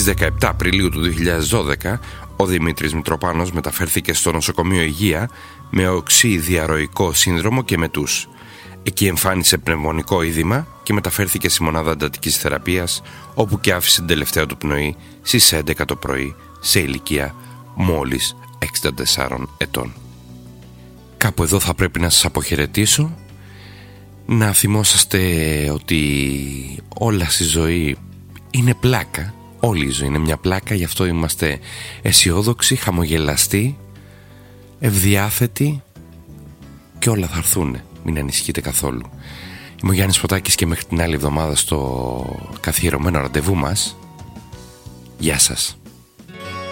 Στις 17 Απριλίου του 2012 ο Δημήτρης Μητροπάνος μεταφέρθηκε στο νοσοκομείο Υγεία με οξύ διαρροϊκό σύνδρομο και μετούς. Εκεί εμφάνισε πνευμονικό είδημα και μεταφέρθηκε στη μονάδα εντατικής θεραπείας, όπου και άφησε την τελευταία του πνοή στις 11 το πρωί σε ηλικία μόλις 64 ετών. Κάπου εδώ θα πρέπει να σας αποχαιρετήσω. Να θυμόσαστε ότι όλα στη ζωή είναι πλάκα. Όλη η ζωή είναι μια πλάκα, γι' αυτό είμαστε αισιόδοξοι, χαμογελαστοί, ευδιάθετοι και όλα θα έρθουν. Μην ανησυχείτε καθόλου. Είμαι ο Γιάννης Ποτάκης και μέχρι την άλλη εβδομάδα στο καθιερωμένο ραντεβού μας. Γεια σας.